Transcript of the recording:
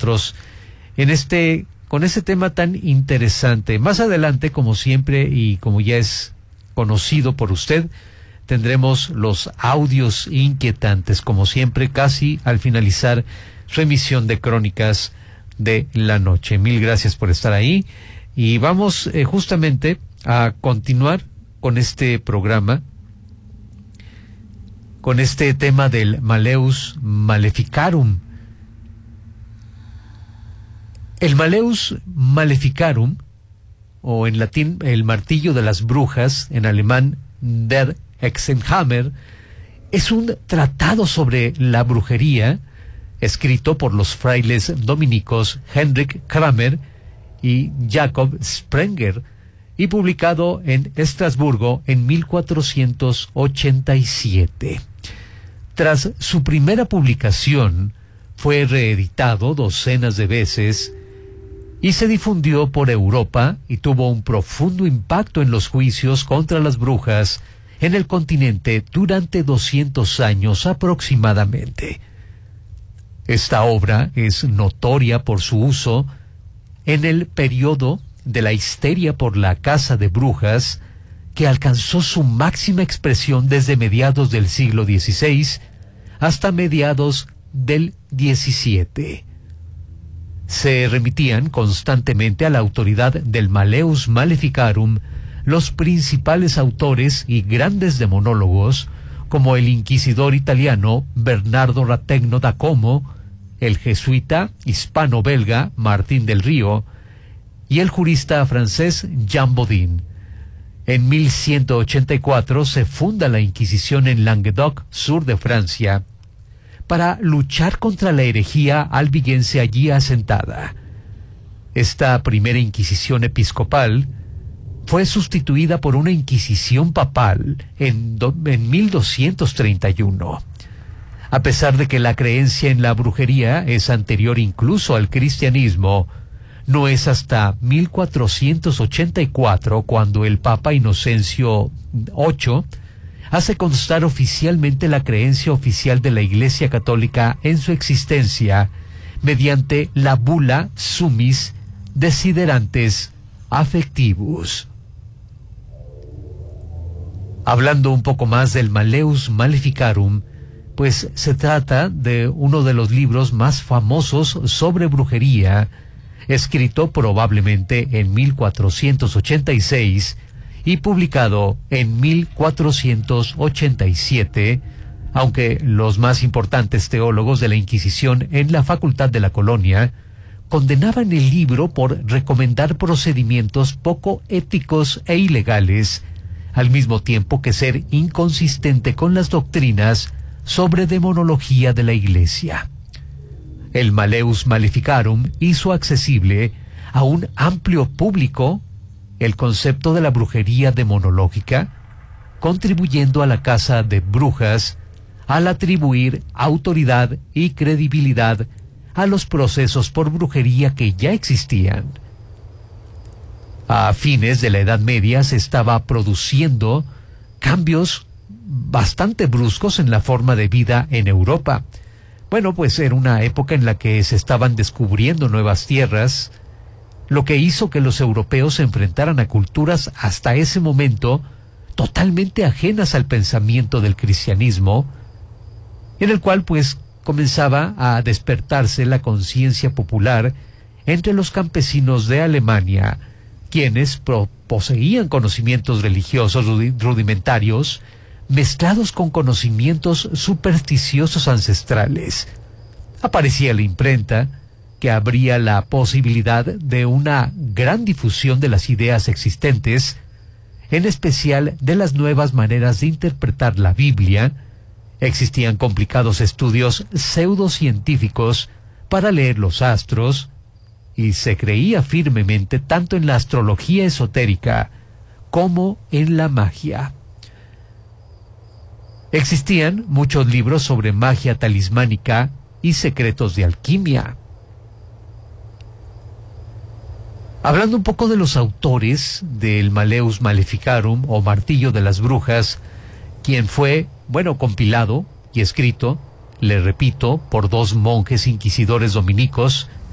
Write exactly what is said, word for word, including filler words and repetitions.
nosotros en este, con este tema tan interesante. Más adelante, como siempre y como ya es conocido por usted, tendremos los audios inquietantes, como siempre, casi al finalizar su emisión de Crónicas de la Noche. Mil gracias por estar ahí y vamos eh, justamente a continuar con este programa, con este tema del Malleus Maleficarum. El Malleus Maleficarum, o en latín el martillo de las brujas, en alemán Der Hexenhammer, es un tratado sobre la brujería escrito por los frailes dominicos Henrik Kramer y Jacob Sprenger y publicado en Estrasburgo en mil cuatrocientos ochenta y siete. Tras su primera publicación, fue reeditado docenas de veces y se difundió por Europa y tuvo un profundo impacto en los juicios contra las brujas en el continente durante doscientos años aproximadamente. Esta obra es notoria por su uso en el periodo de la histeria por la caza de brujas, que alcanzó su máxima expresión desde mediados del siglo dieciséis hasta mediados del diecisiete. Se remitían constantemente a la autoridad del Malleus Maleficarum los principales autores y grandes demonólogos, como el inquisidor italiano Bernardo Rategno da Como, el jesuita hispano-belga Martín del Río y el jurista francés Jean Bodin. En mil ciento ochenta y cuatro se funda la Inquisición en Languedoc, sur de Francia, para luchar contra la herejía albigense allí asentada. Esta primera Inquisición episcopal fue sustituida por una Inquisición papal en, do, en mil doscientos treinta y uno. A pesar de que la creencia en la brujería es anterior incluso al cristianismo, no es hasta mil cuatrocientos ochenta y cuatro cuando el Papa Inocencio octavo hace constar oficialmente la creencia oficial de la Iglesia Católica en su existencia mediante la bula Summis Desiderantes Affectivus. Hablando un poco más del Malleus Maleficarum, pues se trata de uno de los libros más famosos sobre brujería, escrito probablemente en mil cuatrocientos ochenta y seis y publicado en mil cuatrocientos ochenta y siete, aunque los más importantes teólogos de la Inquisición en la Facultad de la Colonia condenaban el libro por recomendar procedimientos poco éticos e ilegales, al mismo tiempo que ser inconsistente con las doctrinas sobre demonología de la Iglesia. El Malleus Maleficarum hizo accesible a un amplio público el concepto de la brujería demonológica, contribuyendo a la caza de brujas al atribuir autoridad y credibilidad a los procesos por brujería que ya existían. A fines de la Edad Media se estaba produciendo cambios bastante bruscos en la forma de vida en Europa. Bueno, pues era una época en la que se estaban descubriendo nuevas tierras, lo que hizo que los europeos se enfrentaran a culturas hasta ese momento totalmente ajenas al pensamiento del cristianismo, en el cual pues comenzaba a despertarse la conciencia popular entre los campesinos de Alemania, quienes pro- poseían conocimientos religiosos rudi- rudimentarios mezclados con conocimientos supersticiosos ancestrales. Aparecía la imprenta, que abría la posibilidad de una gran difusión de las ideas existentes, en especial de las nuevas maneras de interpretar la Biblia. Existían complicados estudios pseudocientíficos para leer los astros, y se creía firmemente tanto en la astrología esotérica como en la magia. Existían muchos libros sobre magia talismánica y secretos de alquimia. Hablando un poco de los autores del Malleus Maleficarum o Martillo de las Brujas, quien fue, bueno, compilado y escrito, le repito, por dos monjes inquisidores dominicos,